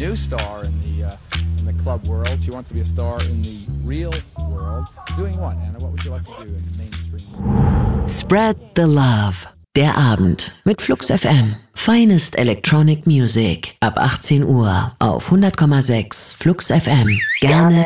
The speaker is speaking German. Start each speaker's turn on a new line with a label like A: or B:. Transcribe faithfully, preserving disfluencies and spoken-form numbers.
A: new star in the uh, in the club world. She wants to be a star in the real world. Doing what, Anna? What would you like to do in mainstream?
B: Spread the Love. Der Abend mit Flux F M. Finest Electronic Music ab achtzehn Uhr auf hundert Komma sechs Flux F M. Gerne